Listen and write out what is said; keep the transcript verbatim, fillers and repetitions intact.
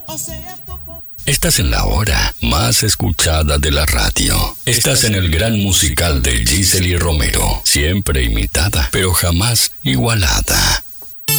Estás en la hora más escuchada de la radio. Estás en el gran musical de Gisely Romero. Siempre imitada, pero jamás igualada.